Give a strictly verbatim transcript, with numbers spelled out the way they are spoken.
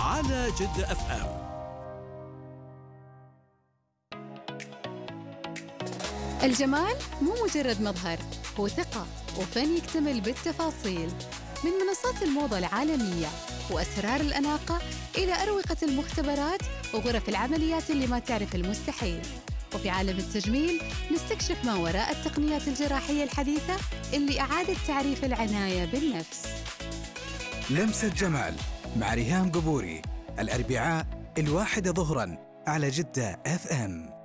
على جدة اف ام. الجمال مو مجرد مظهر، هو ثقة وفن يكتمل بالتفاصيل. من منصات الموضة العالمية وأسرار الأناقة إلى أروقة المختبرات وغرف العمليات اللي ما تعرف المستحيل. وفي عالم التجميل نستكشف ما وراء التقنيات الجراحية الحديثة اللي أعادت تعريف العناية بالنفس. لمسة جمال مع ريهام قبوري، الأربعاء الواحدة ظهراً على جدة اف ام.